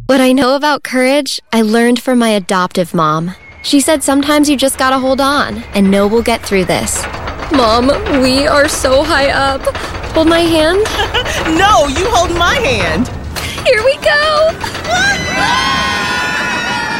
What I know about courage, I learned from my adoptive mom. She said sometimes you just gotta hold on and know we'll get through this. Mom, we are so high up. Hold my hand? No, you hold my hand.